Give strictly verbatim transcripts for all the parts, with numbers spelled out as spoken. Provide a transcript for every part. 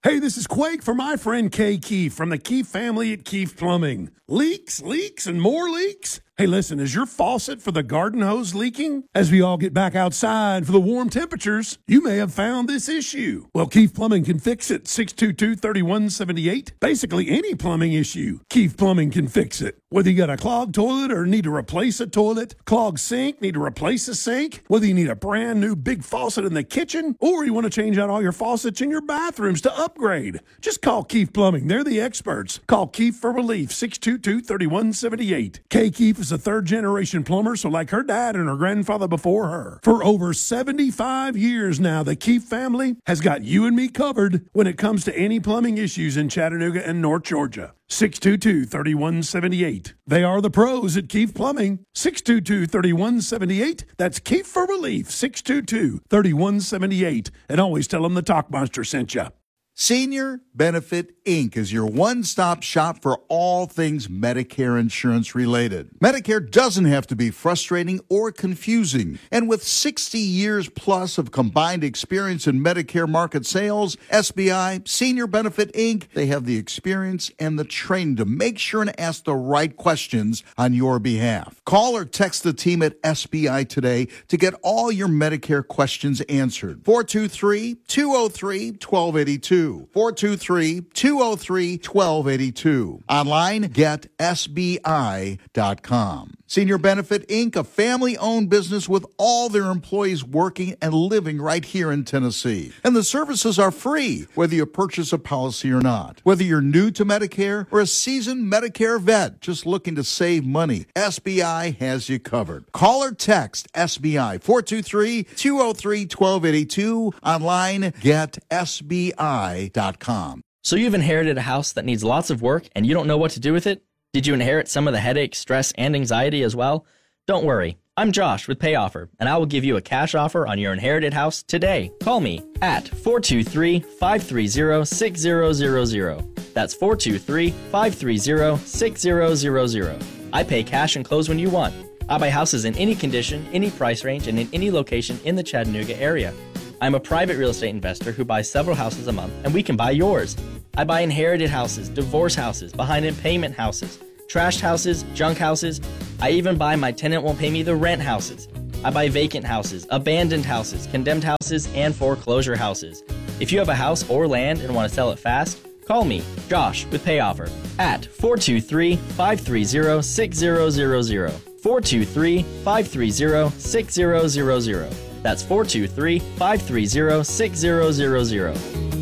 Hey, this is Quake for my friend Kay Keefe from the Keefe family at Keefe Plumbing. Leaks, leaks, and more leaks? Hey, listen, is your faucet for the garden hose leaking? As we all get back outside for the warm temperatures, you may have found this issue. Well, Keefe Plumbing can fix it. six two two, three one seven eight. Basically, any plumbing issue, Keefe Plumbing can fix it. Whether you got a clogged toilet or need to replace a toilet, clogged sink, need to replace a sink, whether you need a brand new big faucet in the kitchen, or you want to change out all your faucets in your bathrooms to upgrade, just call Keefe Plumbing. They're the experts. Call Keefe for relief, six two two, three one seven eight. Kay Keefe is a third-generation plumber, so like her dad and her grandfather before her. For over seventy-five years now, the Keefe family has got you and me covered when it comes to any plumbing issues in Chattanooga and North Georgia. six two two, three one seven eight. They are the pros at Keefe Plumbing. six two two, three one seven eight. That's Keefe for relief, six two two, three one seven eight. And always tell them the Talk Monster sent you. Senior Benefit Incorporated is your one-stop shop for all things Medicare insurance related. Medicare doesn't have to be frustrating or confusing. And with sixty years plus of combined experience in Medicare market sales, S B I, Senior Benefit Incorporated, they have the experience and the training to make sure and ask the right questions on your behalf. Call or text the team at S B I today to get all your Medicare questions answered. four two three, two oh three, one two eight two. four two three, two oh three, one two eight two. Online, get S B I dot com. Senior Benefit Incorporated, a family-owned business with all their employees working and living right here in Tennessee. And the services are free, whether you purchase a policy or not. Whether you're new to Medicare or a seasoned Medicare vet just looking to save money, S B I has you covered. Call or text S B I, four two three, two oh three, one two eight two. Online, get S B I dot com. So you've inherited a house that needs lots of work and you don't know what to do with it? Did you inherit some of the headache, stress, and anxiety as well? Don't worry. I'm Josh with Pay Offer, and I will give you a cash offer on your inherited house today. Call me at four two three, five three zero, six zero zero zero. That's four two three, five three zero, six zero zero zero. I pay cash and close when you want. I buy houses in any condition, any price range, and in any location in the Chattanooga area. I'm a private real estate investor who buys several houses a month, and we can buy yours. I buy inherited houses, divorce houses, behind-in-payment houses, trashed houses, junk houses. I even buy my tenant won't pay me the rent houses. I buy vacant houses, abandoned houses, condemned houses, and foreclosure houses. If you have a house or land and want to sell it fast, call me, Josh, with Pay Offer at four two three, five three zero, six zero zero zero. four two three, five three zero, six zero zero zero. That's four two three, five three zero, six zero zero zero.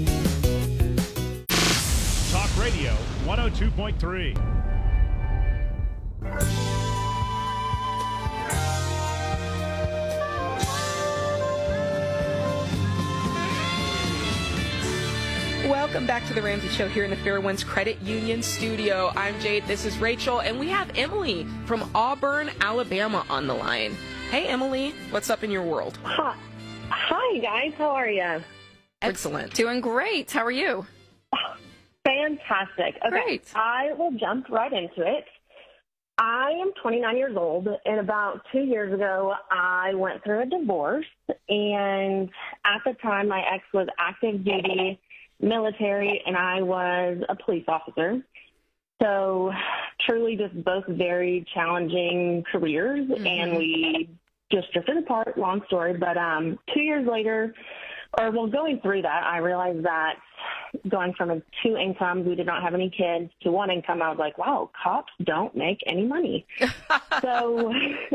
Talk Radio one oh two point three. Welcome back to the Ramsey Show here in the Fairwinds Credit Union studio. I'm Jade, this is Rachel, and we have Emily from Auburn, Alabama on the line. Hey, Emily, what's up in your world? Hi, Hi guys. How are you? Excellent. Doing great. How are you? Fantastic. Okay, Great. I will jump right into it. I am twenty-nine years old, and about two years ago, I went through a divorce, and at the time, my ex was active duty military, and I was a police officer. So truly just both very challenging careers, mm-hmm. and we just drifted apart, long story. But um, two years later, or well, going through that, I realized that going from a two incomes, we did not have any kids, to one income, I was like, wow, cops don't make any money. So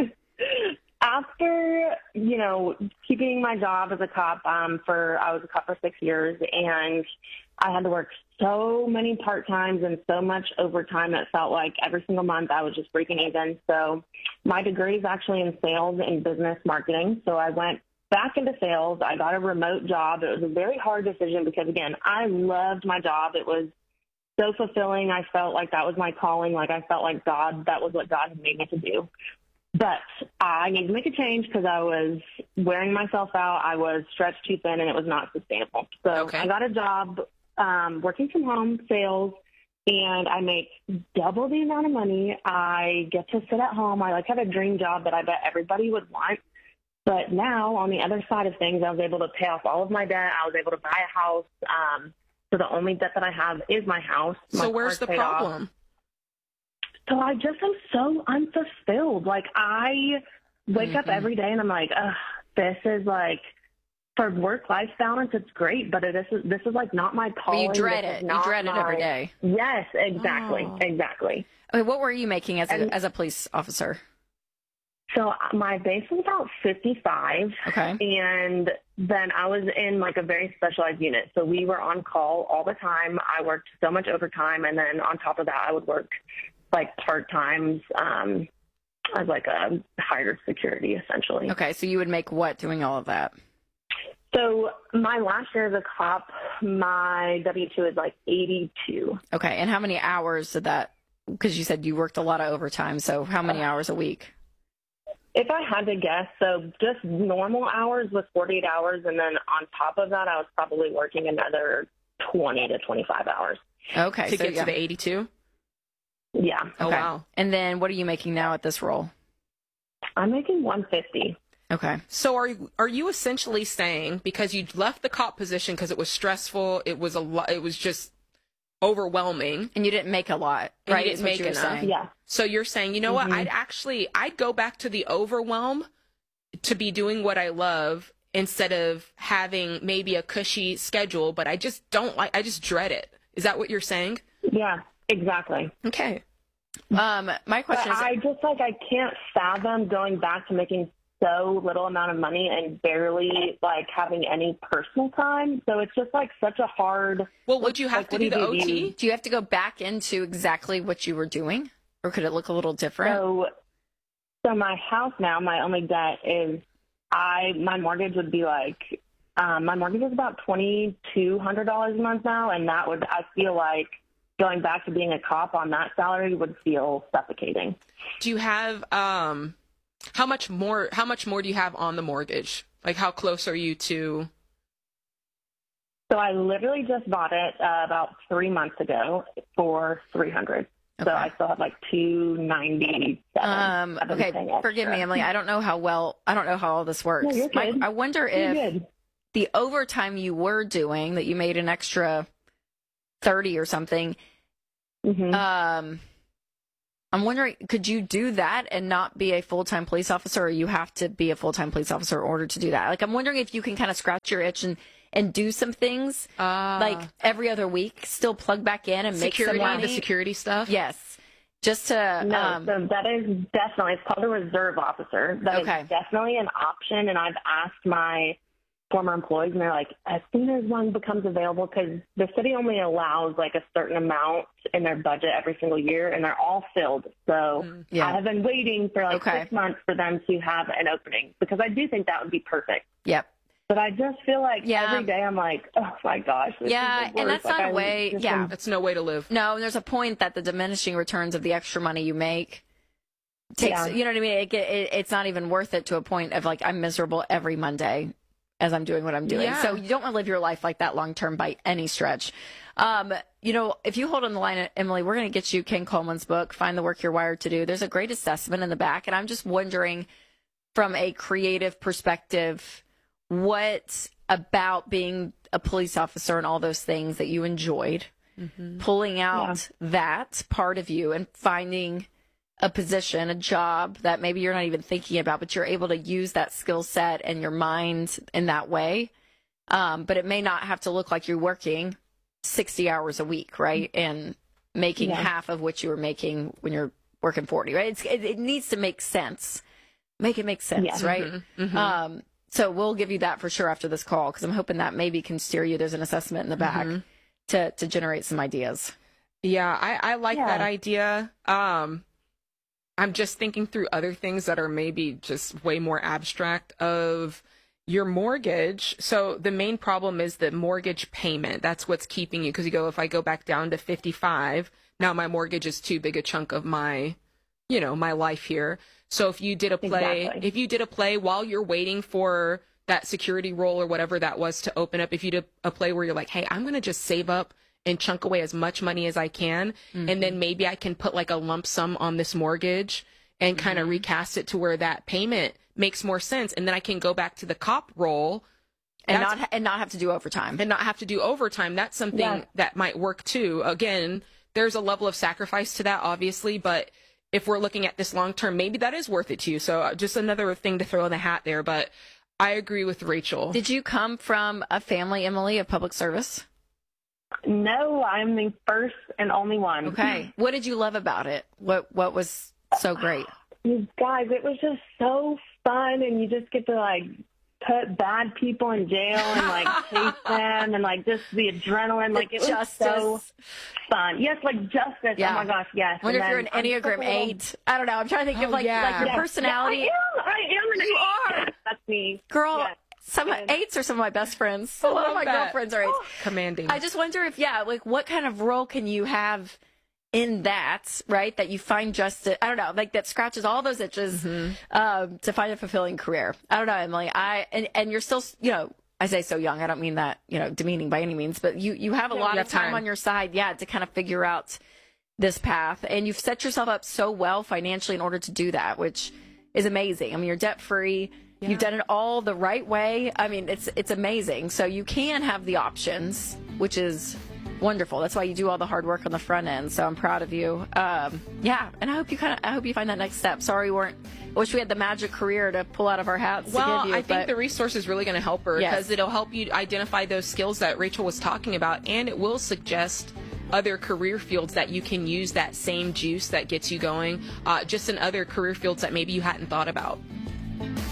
after, you know, keeping my job as a cop um, for, I was a cop for six years, and I had to work so many part-times and so much overtime. It felt like every single month I was just breaking even. So my degree is actually in sales and business marketing. So I went back into sales. I got a remote job. It was a very hard decision because, again, I loved my job. It was so fulfilling. I felt like that was my calling. Like I felt like God, that was what God had made me to do. But I needed to make a change because I was wearing myself out. I was stretched too thin, and it was not sustainable. So Okay. I got a job um, working from home, sales, and I make double the amount of money. I get to sit at home. I like have a dream job that I bet everybody would want. But now on the other side of things, I was able to pay off all of my debt. I was able to buy a house. Um, So the only debt that I have is my house. So My where's car's the paid off. problem? So I just am so unfulfilled. Like I wake Mm-hmm. up every day and I'm like, ugh, this is like, for work-life balance, it's great, but it is, this is like not my But calling. you dread This it. is You not dread it every my- day. Yes, exactly, Oh. exactly. Okay, what were you making as a And- as a police officer? So uh, my base was about fifty-five. Okay. And then I was in like a very specialized unit. So we were on call all the time. I worked so much overtime. And then on top of that, I would work like part-times um, as like a hired security, essentially. Okay, so you would make what doing all of that? So my last year as a cop, my W two is like eighty-two. Okay, and how many hours did that, because you said you worked a lot of overtime, so how many hours a week? If I had to guess, so just normal hours was forty-eight hours. And then on top of that, I was probably working another twenty to twenty-five hours. Okay, To so get yeah. to the eighty-two? Yeah. Oh, Okay. wow. And then what are you making now at this role? I'm making one fifty. Okay. So are you, are you essentially saying because you left the cop position because it was stressful, it was a lot, it was just overwhelming, And you didn't make a lot, And you right? didn't is what make you were enough. saying. Yeah. so you're saying, you know what, I'd actually, I'd go back to the overwhelm to be doing what I love instead of having maybe a cushy schedule, but I just don't like, I just dread it. Is that what you're saying? Yeah, exactly. Okay. Um, my But question is, I just like, I can't fathom going back to making so little amount of money and barely like having any personal time. So it's just like such a hard. Well, would you have like, to what do do the you O do? T? do you have to go back into exactly what you were doing? Or could it look a little different? So, so my house now, my only debt is I, my mortgage would be like, um, my mortgage is about twenty-two hundred dollars a month now. And that would, I feel like going back to being a cop on that salary would feel suffocating. Do you have, um, how much more, how much more do you have on the mortgage? Like how close are you to? So I literally just bought it uh, about three months ago for three hundred. Okay. So I still have like two ninety seven. Um, okay, forgive me, Emily. I don't know how well, I don't know how all this works. No, you're My- good. I wonder You're if good. the overtime you were doing that you made an extra thirty or something, Mhm. um, I'm wondering, could you do that and not be a full-time police officer, or you have to be a full-time police officer in order to do that? Like, I'm wondering if you can kind of scratch your itch and, and do some things Uh, like every other week, still plug back in and make some security, money. the security stuff? Yes. Just to, No, um, so that is definitely, it's called a reserve officer. That Okay. is definitely an option. And I've asked my former employees, and they're like, as soon as one becomes available, because the city only allows like a certain amount in their budget every single year, and they're all filled. So yeah. I have been waiting for like Okay. six months for them to have an opening, because I do think that would be perfect. yep. But I just feel like Yeah. every day I'm like, oh my gosh. This Yeah, is the and worst. that's Like, not a I way- just yeah. am- That's no way to live. No, and there's a point that the diminishing returns of the extra money you make takes, Yeah. you know what I mean? It, it, it's not even worth it to a point of like, I'm miserable every Monday as I'm doing what I'm doing. Yeah. So you don't want to live your life like that long term by any stretch. Um, you know, if you hold on the line, Emily, we're going to get you Ken Coleman's book, Find the Work You're Wired to Do. There's a great assessment in the back. And I'm just wondering, from a creative perspective, what about being a police officer and all those things that you enjoyed, pulling out that part of you and finding a position, a job that maybe you're not even thinking about, but you're able to use that skill set and your mind in that way. Um, but it may not have to look like you're working sixty hours a week, right? And making Yeah. half of what you were making when you're working forty, right? It's, it, it needs to make sense. Make it make sense, Yeah. right? Mhm. Um, so we'll give you that for sure after this call, because I'm hoping that maybe can steer you. There's an assessment in the back to, to generate some ideas. Yeah, I, I like Yeah. that idea. Um, I'm just thinking through other things that are maybe just way more abstract of your mortgage. So the main problem is the mortgage payment. That's what's keeping you, because you go, if I go back down to fifty-five, now my mortgage is too big a chunk of my, you know, my life here. So if you did a play, Exactly. if you did a play while you're waiting for that security role or whatever that was to open up, if you did a play where you're like, hey, I'm going to just save up and chunk away as much money as I can. And then maybe I can put like a lump sum on this mortgage and kind of recast it to where that payment makes more sense. And then I can go back to the cop role And That's- not and not have to do overtime. and not have to do overtime. That's something Yeah. that might work too. Again, there's a level of sacrifice to that, obviously, but if we're looking at this long term, maybe that is worth it to you. So uh, just another thing to throw in the hat there. But I agree with Rachel. Did you come from a family, Emily, of public service? No, I'm the first and only one. Okay. What did you love about it? What What was so great? You guys, it was just so fun, and you just get to like put bad people in jail and like chase them, and like just the adrenaline. Like it was Justice. so fun. Yes, like justice. Yeah. Oh my gosh, yes. I wonder And if you're an then I'm Enneagram just a little- eight. I don't know. I'm trying to think of Oh, like yeah. like your Yes, personality. Yeah, I am. I am an You eight. are. That's me. Girl, Yes. some And- eights are some of my best friends. A lot of love my that. girlfriends are eights. Commanding. I just wonder if, yeah, like what kind of role can you have in that, right? That you find justice, I don't know, like that scratches all those itches um, to find a fulfilling career. I don't know, Emily. I and, and you're still, you know, I say so young. I don't mean that, you know, demeaning by any means, but you, you have a Yeah, lot you of have time, time. on your side, yeah, to kind of figure out this path. And you've set yourself up so well financially in order to do that, which is amazing. I mean, you're debt free. You've done it all the right way. I mean, it's it's amazing. So you can have the options, which is wonderful. That's why you do all the hard work on the front end. So I'm proud of you. Um, yeah, and I hope you kind of I hope you find that next step. Sorry, we weren't. I wish we had the magic career to pull out of our hats Well, to give you. I think but the resource is really going to help her Yes. because it'll help you identify those skills that Rachel was talking about, and it will suggest other career fields that you can use that same juice that gets you going, uh, just in other career fields that maybe you hadn't thought about.